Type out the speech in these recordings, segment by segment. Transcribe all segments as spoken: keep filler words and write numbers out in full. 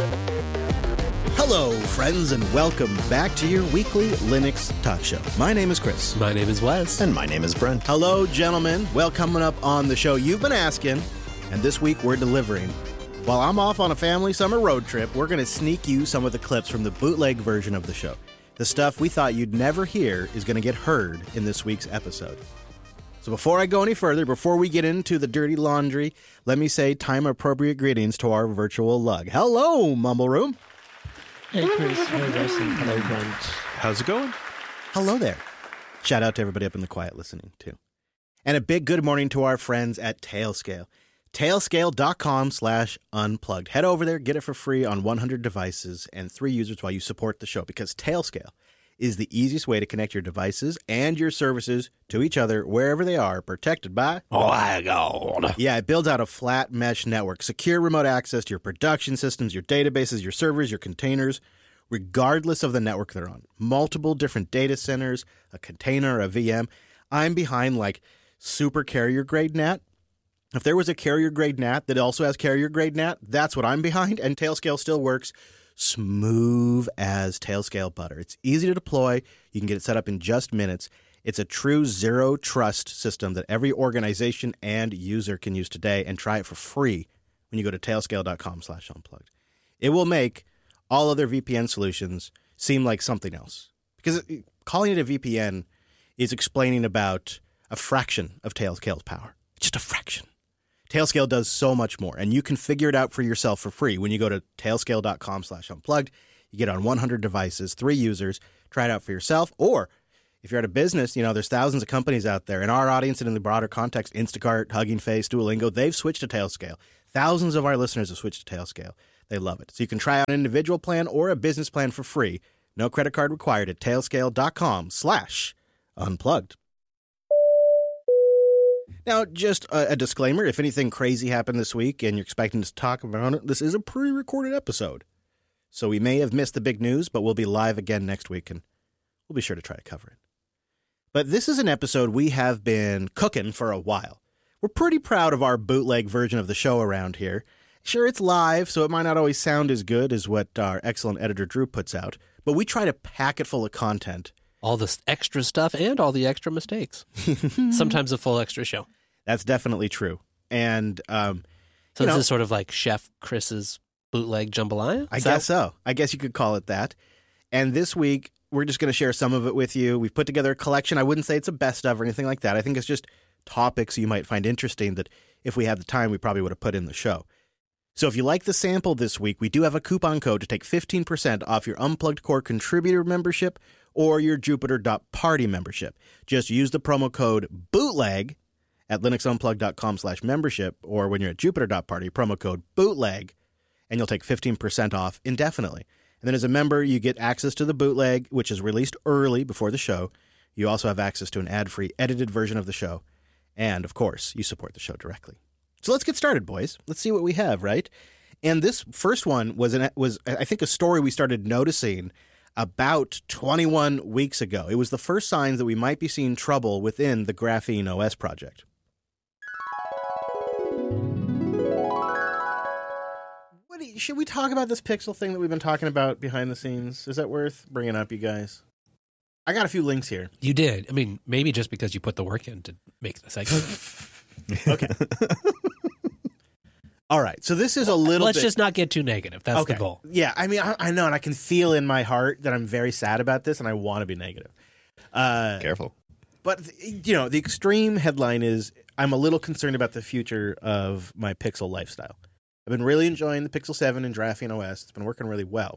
Hello, friends, and welcome back to your weekly Linux talk show. My name is Chris. My name is Wes. And my name is Brent. Hello, gentlemen. Well, coming up on the show, you've been asking, and this week we're delivering. While I'm off on a family summer road trip, we're going to sneak you some of the clips from the bootleg version of the show. The stuff we thought you'd never hear is going to get heard in this week's episode. So before I go any further, before we get into the dirty laundry, let me say time-appropriate greetings to our virtual lug. Hello, Mumble Room. Hey, Chris. Hey, Wes. And hello, Brent. How's it going? Hello there. Shout out to everybody up in the quiet listening, too. And a big good morning to our friends at Tailscale. Tailscale.com slash unplugged. Head over there, get it for free on one hundred devices and three users while you support the show, because Tailscale is the easiest way to connect your devices and your services to each other wherever they are, protected by WireGuard. Yeah, it builds out a flat mesh network, secure remote access to your production systems, your databases, your servers, your containers, regardless of the network they're on. Multiple different data centers, a container, a V M. I'm behind like super carrier grade N A T. If there was a carrier grade N A T that also has carrier grade N A T, that's what I'm behind, and Tailscale still works smooth as Tailscale butter. It's easy to deploy. You can get it set up in just minutes. It's a true zero trust system that every organization and user can use today, and try it for free when you go to tailscale.com slash unplugged. It will make all other V P N solutions seem like something else, because calling it a V P N is explaining about a fraction of Tailscale's power. Just a fraction. Tailscale does so much more, and you can figure it out for yourself for free when you go to tailscale.com slash unplugged. You get it on one hundred devices, three users. Try it out for yourself. Or if you're at a business, you know, there's thousands of companies out there. In our audience and in the broader context, Instacart, Hugging Face, Duolingo, they've switched to Tailscale. Thousands of our listeners have switched to Tailscale. They love it. So you can try out an individual plan or a business plan for free. No credit card required at tailscale.com slash unplugged. Now, just a, a disclaimer, if anything crazy happened this week and you're expecting us to talk about it, this is a pre-recorded episode. So we may have missed the big news, but we'll be live again next week, and we'll be sure to try to cover it. But this is an episode we have been cooking for a while. We're pretty proud of our bootleg version of the show around here. Sure, it's live, so it might not always sound as good as what our excellent editor Drew puts out, but we try to pack it full of content. All this extra stuff and all the extra mistakes. Sometimes a full extra show. That's definitely true. And um, so you this know, is sort of like Chef Chris's bootleg jambalaya? I Is guess that... so. I guess you could call it that. And this week, we're just going to share some of it with you. We've put together a collection. I wouldn't say it's a best of or anything like that. I think it's just topics you might find interesting that if we had the time, we probably would have put in the show. So if you like the sample this week, we do have a coupon code to take fifteen percent off your Unplugged Core contributor membership or your Jupiter.party membership. Just use the promo code BOOTLEG at linuxunplugged.com slash membership, or when you're at Jupiter.party, promo code BOOTLEG, and you'll take fifteen percent off indefinitely. And then as a member, you get access to the bootleg, which is released early before the show. You also have access to an ad-free edited version of the show. And, of course, you support the show directly. So let's get started, boys. Let's see what we have, right? And this first one was, an, was I think, a story we started noticing about twenty-one weeks ago. It was the first signs that we might be seeing trouble within the Graphene O S project. What do you, should we talk about this Pixel thing that we've been talking about behind the scenes? Is that worth bringing up, you guys? I got a few links here. You did. I mean, maybe just because you put the work in to make the segment. Okay. All right. So this is a little Let's bit... just not get too negative. That's okay. the goal. Yeah. I mean, I, I know, and I can feel in my heart that I'm very sad about this, and I want to be negative. Uh, Careful. But, you know, the extreme headline is, I'm a little concerned about the future of my Pixel lifestyle. I've been really enjoying the Pixel seven and Graphene O S. It's been working really well.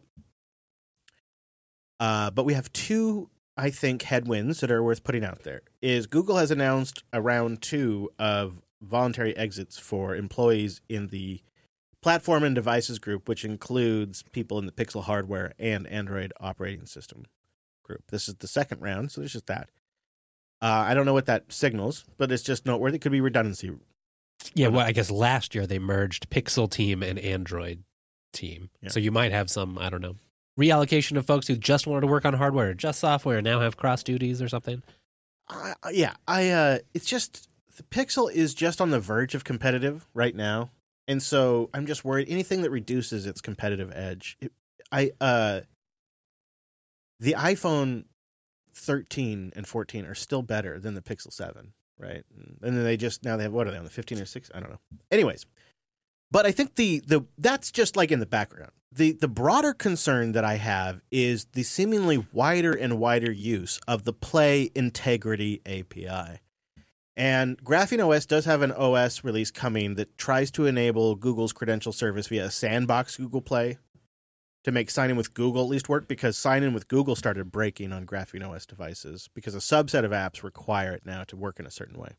Uh, but we have two, I think, headwinds that are worth putting out there. Is Google has announced a round two of voluntary exits for employees in the platform and devices group, which includes people in the Pixel hardware and Android operating system group. This is the second round, so there's just that. Uh, I don't know what that signals, but it's just noteworthy. It could be redundancy. Yeah, well, I guess last year they merged Pixel team and Android team. Yeah. So you might have some, I don't know, reallocation of folks who just wanted to work on hardware or just software and now have cross duties or something. Uh, yeah, I. Uh, it's just, the Pixel is just on the verge of competitive right now. And so I'm just worried anything that reduces its competitive edge. It, I uh, the iPhone thirteen and fourteen are still better than the Pixel seven, right? And then they just now they have what are they on the fifteen or six? I don't know. Anyways, but I think the the that's just like in the background. The the broader concern that I have is the seemingly wider and wider use of the Play Integrity A P I. And Graphene O S does have an O S release coming that tries to enable Google's credential service via a sandbox Google Play to make sign-in with Google at least work, because sign-in with Google started breaking on Graphene O S devices because a subset of apps require it now to work in a certain way.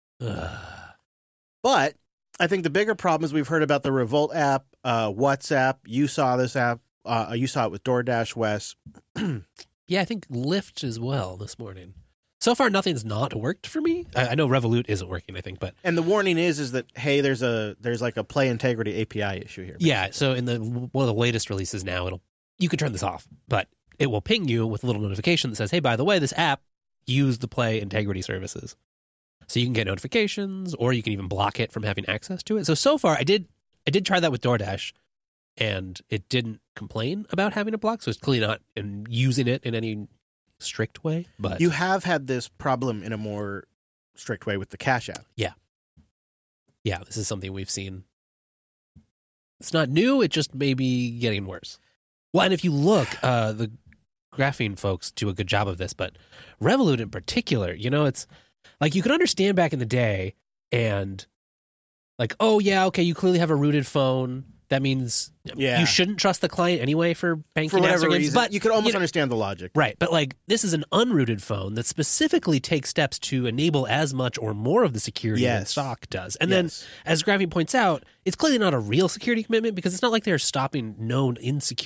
But I think the bigger problem is we've heard about the Revolt app, uh, WhatsApp. You saw this app. Uh, you saw it with DoorDash, Wes. Yeah, I think Lyft as well this morning. So far, nothing's not worked for me. I, I know Revolut isn't working, I think, but and the warning is is that hey, there's a there's like a Play Integrity A P I issue here. Basically. Yeah, so in the one of the latest releases now, it'll you can turn this off, but it will ping you with a little notification that says, "Hey, by the way, this app used the Play Integrity services." So you can get notifications, or you can even block it from having access to it. So so far, I did I did try that with DoorDash, and it didn't complain about having it blocked. So it's clearly not in using it in any strict way. But you have had this problem in a more strict way with the Cash App. Yeah. Yeah, this is something we've seen. It's not new, it just may be getting worse. Well, and if you look, uh, the Graphene folks do a good job of this, but Revolut in particular, you know, it's like you can understand back in the day and like, oh, yeah, okay, you clearly have a rooted phone. That means yeah. you shouldn't trust the client anyway for banking for whatever apps, reason. But you could almost you know, understand the logic. Right. But like this is an unrooted phone that specifically takes steps to enable as much or more of the security yes. that S O C does. And yes. then, as Graphene points out, it's clearly not a real security commitment because it's not like they're stopping known insecurity.